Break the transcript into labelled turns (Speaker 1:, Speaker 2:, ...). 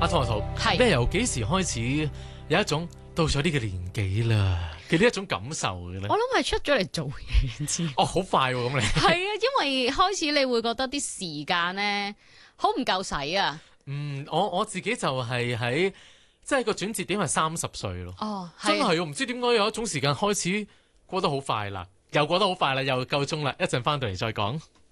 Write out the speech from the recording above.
Speaker 1: 阿兔兔，你係由幾時開始有一種到咗呢個年紀啦嘅呢一種感受嘅咧？
Speaker 2: 我諗係出咗嚟做嘢先。
Speaker 1: 哦，好快喎，咁你
Speaker 2: 係啊，因為開始你會覺得啲時間咧好唔夠使啊。
Speaker 1: 我自己就係喺即係個轉折點係30歲咯。
Speaker 2: 哦，
Speaker 1: 真係我唔知點解有一種時間開始過得好快啦，又過得好快啦，又夠鐘啦，一陣翻到嚟再講。